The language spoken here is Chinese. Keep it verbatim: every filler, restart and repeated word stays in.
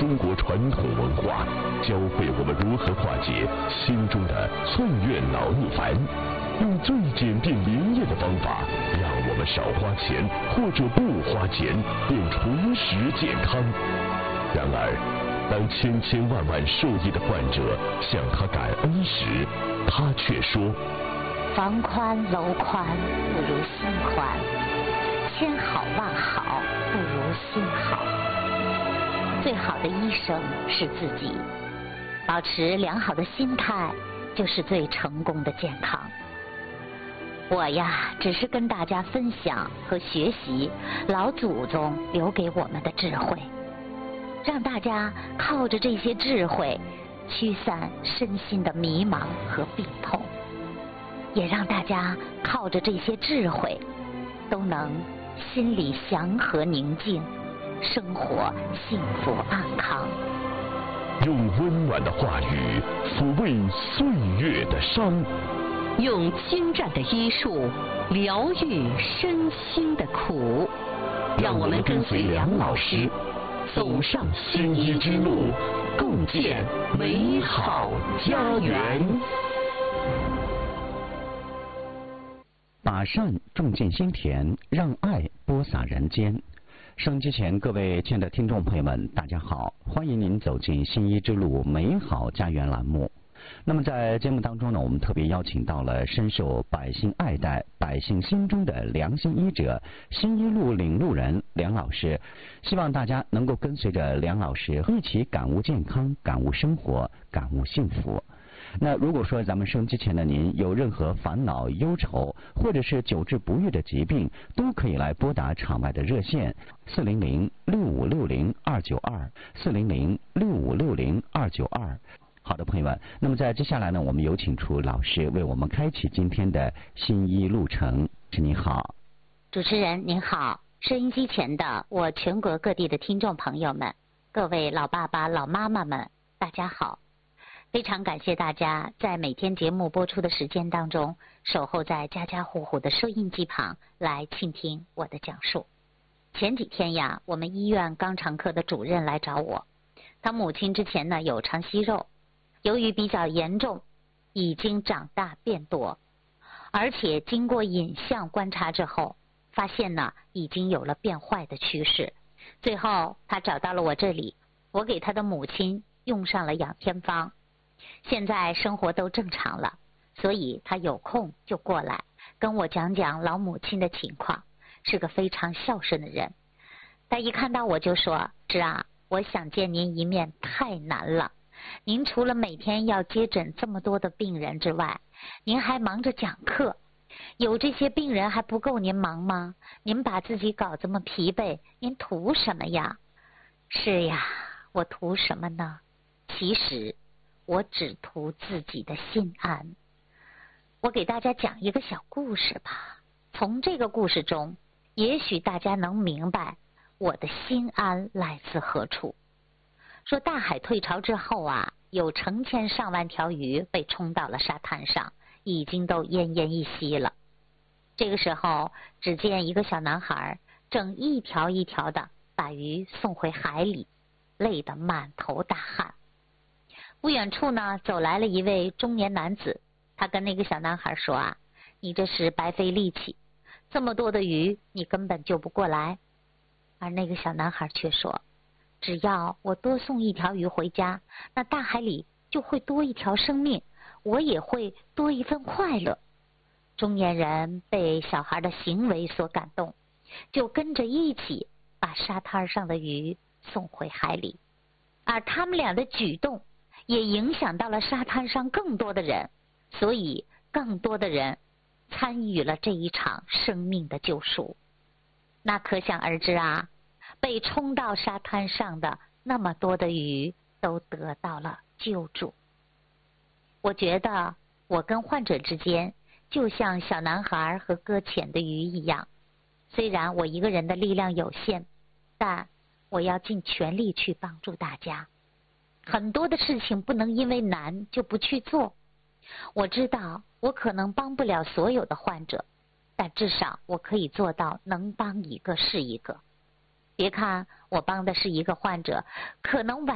中国传统文化，教会我们如何化解心中的寸怨恼怒烦，用最简便灵验的方法，让我们少花钱或者不花钱便重拾健康。然而，当千千万万受益的患者向他感恩时，他却说： 房宽楼宽不如心宽，千好万好不如心好。最好的医生是自己，保持良好的心态就是最成功的健康。我呀，只是跟大家分享和学习老祖宗留给我们的智慧，让大家靠着这些智慧驱散身心的迷茫和病痛，也让大家靠着这些智慧都能心里祥和宁静，生活幸福安康。 用温暖的话语抚慰岁月的伤， 用精湛的医术疗愈身心的苦。让我们跟随梁老师走上新医之路，共建美好家园。 把善种进心田，让爱播撒人间。收音机前各位亲爱的听众朋友们，大家好，欢迎您走进新医之路美好家园栏目。那么在节目当中呢，我们特别邀请到了深受百姓爱戴、百姓心中的良心医者、新医路领路人梁老师，希望大家能够跟随着梁老师一起感悟健康、感悟生活、感悟幸福。那如果说咱们收音机前的您有任何烦恼、忧愁，或者是久治不愈的疾病，都可以来拨打场外的热线四零零六五六零二九二四零零六五六零二九二。好的，朋友们，那么在接下来呢，我们有请出老师为我们开启今天的新医路程。您好。 主持人您好，收音机前的我全国各地的听众朋友们，各位老爸爸老妈妈们，大家好。非常感谢大家在每天节目播出的时间当中，守候在家家户户的收音机旁来倾听我的讲述。前几天呀，我们医院肛肠科的主任来找我，他母亲之前呢有肠息肉，由于比较严重，已经长大变多，而且经过影像观察之后，发现呢已经有了变坏的趋势。最后他找到了我这里，我给他的母亲用上了养天方。现在生活都正常了，所以他有空就过来跟我讲讲老母亲的情况，是个非常孝顺的人。他一看到我就说：是啊，我想见您一面太难了，您除了每天要接诊这么多的病人之外，您还忙着讲课，有这些病人还不够您忙吗？您把自己搞这么疲惫，您图什么呀？是呀，我图什么呢？其实我只图自己的心安。我给大家讲一个小故事吧，从这个故事中，也许大家能明白我的心安来自何处。说大海退潮之后啊，有成千上万条鱼被冲到了沙滩上，已经都奄奄一息了。这个时候，只见一个小男孩正一条一条的把鱼送回海里，累得满头大汗。不远处呢，走来了一位中年男子，他跟那个小男孩说啊：你这是白费力气，这么多的鱼你根本救不过来。而那个小男孩却说：只要我多送一条鱼回家，那大海里就会多一条生命，我也会多一份快乐。中年人被小孩的行为所感动，就跟着一起把沙滩上的鱼送回海里。而他们俩的举动也影响到了沙滩上更多的人，所以更多的人参与了这一场生命的救赎。那可想而知啊，被冲到沙滩上的那么多的鱼都得到了救助。我觉得我跟患者之间就像小男孩和搁浅的鱼一样，虽然我一个人的力量有限，但我要尽全力去帮助大家。很多的事情不能因为难就不去做。我知道我可能帮不了所有的患者，但至少我可以做到能帮一个是一个。别看我帮的是一个患者，可能晚